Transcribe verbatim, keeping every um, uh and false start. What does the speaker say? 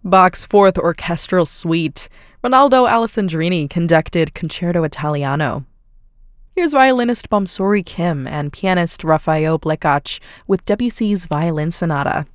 Bach's Fourth Orchestral Suite. Ronaldo Alessandrini conducted Concerto Italiano. Here's violinist Bomsori Kim and pianist Rafael Blekach with Debussy's Violin Sonata.